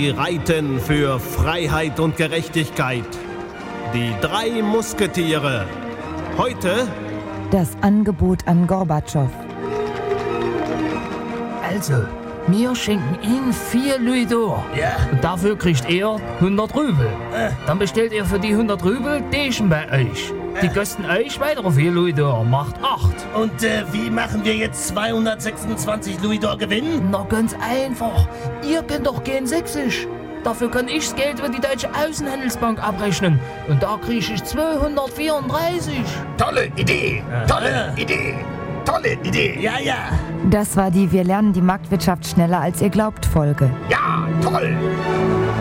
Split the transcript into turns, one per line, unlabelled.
Sie reiten für Freiheit und Gerechtigkeit. Die 3 Musketiere. Heute
Das Angebot an Gorbatschow.
Also, wir schenken Ihnen 4 Louis-d'Or.
Ja.
Und dafür kriegt er 100 Rübel. Dann bestellt ihr für die 100 Rübel Deschen bei euch. Die kosten euch weitere 4 Louis-d'Or, macht 8.
Und wie machen wir jetzt 226 Louis-d'Or Gewinn?
Na, ganz einfach. Ihr könnt doch gehen Sächsisch. Dafür kann ich das Geld über die Deutsche Außenhandelsbank abrechnen. Und da kriege ich 234.
Tolle Idee! Tolle Idee! Tolle Idee! Ja, ja!
Das war die Wir lernen die Marktwirtschaft schneller als ihr glaubt Folge.
Ja, toll!